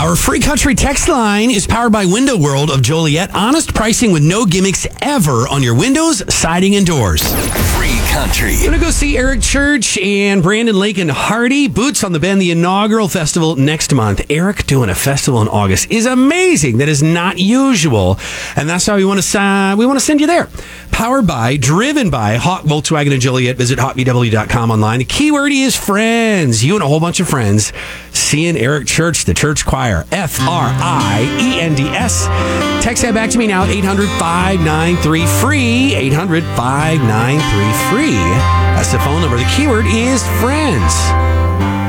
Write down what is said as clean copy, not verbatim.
Our free country text line is powered by Window World of Joliet. Honest pricing with no gimmicks ever on your windows, siding, and doors. Free country. We're going to go see Eric Church and Brandon Lake and Hardy. Boots on the Bend, the inaugural festival next month. Eric doing a festival in August is amazing. That is not usual. And that's how we want to send you there. Powered by, driven by Hawk Volkswagen of Joliet. Visit hawkvw.com online. The keyword is friends. You and a whole bunch of friends seeing Eric Church, the church choir. FRIENDS. Text that back to me now, 800-593-FREE. 800-593-FREE. That's the phone number. The keyword is friends.